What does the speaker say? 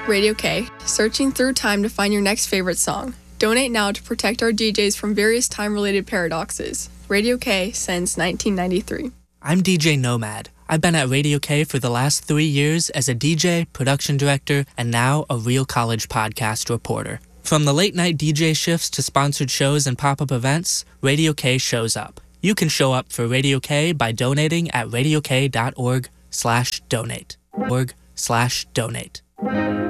Radio K, searching through time to find your next favorite song. Donate now to protect our DJs from various time-related paradoxes. Radio K since 1993. I'm DJ Nomad. I've been at Radio K for the last 3 years as a DJ, production director, and now a Real College podcast reporter. From the late-night DJ shifts to sponsored shows and pop-up events, Radio K shows up. You can show up for Radio K by donating at radiok.org/donate. org/donate.